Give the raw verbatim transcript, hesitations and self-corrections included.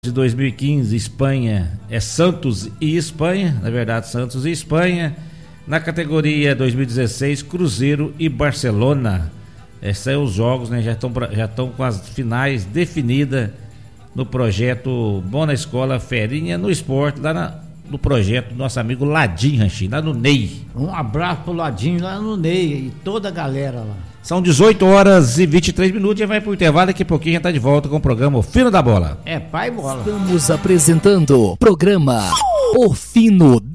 de dois mil e quinze, Espanha, é Santos e Espanha, na verdade Santos e Espanha. Na categoria dois mil e dezesseis, Cruzeiro e Barcelona. Esses são os jogos, né? Já estão já estão com as finais definidas no projeto Bom na Escola, Ferinha no Esporte, lá na, no projeto do nosso amigo Ladinho Ranchi, lá no Ney. Um abraço pro Ladinho lá no Ney e toda a galera lá. São dezoito horas e vinte e três minutos, já vai pro intervalo, daqui a pouquinho já tá de volta com o programa O Fino da Bola. É pai bola. Estamos apresentando o programa O Fino